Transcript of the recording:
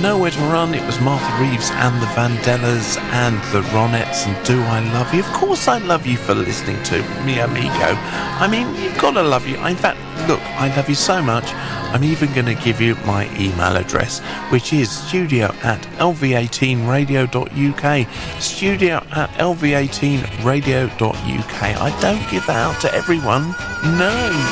Nowhere to Run. It was Martha Reeves and the Vandellas and the Ronettes and Do I Love You. Of course I love you for listening to Mi Amigo. I mean, you've got to love you. In fact, look, I love you so much, I'm even going to give you my email address, which is studio@lv18radio.uk. Studio@lv18radio.uk. I don't give that out to everyone. No.